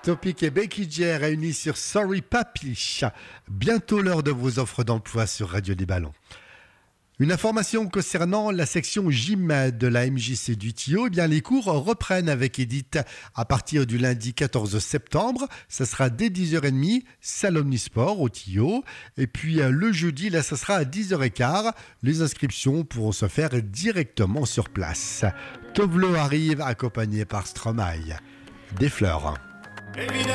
Topic et Becky J réunis sur Sorry Papi. Bientôt l'heure de vos offres d'emploi sur Radio des Ballons. Une information concernant la section gym de la MJC du Tillot. Eh bien, les cours reprennent avec Edith à partir du lundi 14 septembre. Ça sera dès 10h30, salle Omnisport au Tillot. Et puis le jeudi, là, ça sera à 10h15. Les inscriptions pourront se faire directement sur place. Tovlo arrive accompagné par Stromae. Des fleurs.